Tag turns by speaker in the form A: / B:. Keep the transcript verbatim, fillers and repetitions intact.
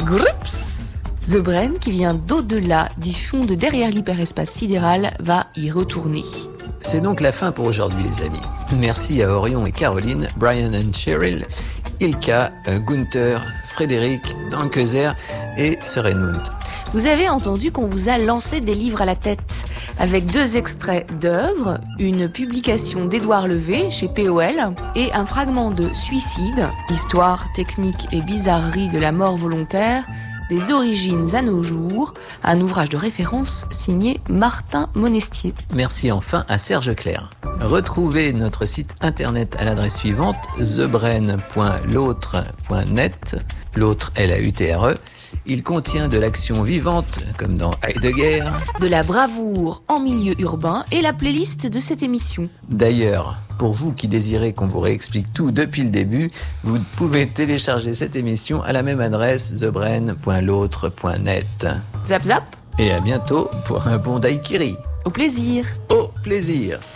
A: Grups. The Brain, qui vient d'au-delà du fond de derrière l'hyperespace sidéral, va y retourner.
B: C'est donc la fin pour aujourd'hui, les amis. Merci à Orion et Caroline, Brian et Cheryl, Ilka, Gunther, Frédéric, Dankezer et Sir Edmund.
A: Vous avez entendu qu'on vous a lancé des livres à la tête, avec deux extraits d'œuvres, une publication d'Édouard Levé chez P O L et un fragment de Suicide, histoire, technique et bizarrerie de la mort volontaire, des origines à nos jours, un ouvrage de référence signé Martin Monestier.
B: Merci enfin à Serge Clair. Retrouvez notre site internet à l'adresse suivante, the brain point l'autre point net, l'autre L A U T R E. Il contient de l'action vivante, comme dans Heidegger,
A: de la bravoure en milieu urbain et la playlist de cette émission.
B: D'ailleurs, pour vous qui désirez qu'on vous réexplique tout depuis le début, vous pouvez télécharger cette émission à la même adresse, the brain point l'autre point net.
A: Zap zap.
B: Et à bientôt pour un bon daiquiri.
A: Au plaisir.
B: Au plaisir.